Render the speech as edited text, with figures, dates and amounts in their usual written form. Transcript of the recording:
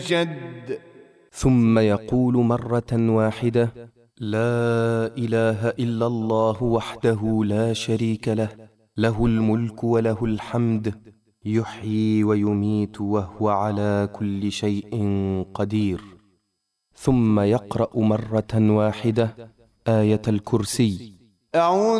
شد. ثم يقول مرة واحدة: لا إله إلا الله وحده لا شريك له، له الملك وله الحمد، يحيي ويميت وهو على كل شيء قدير. ثم يقرأ مرة واحدة آية الكرسي. أعوذ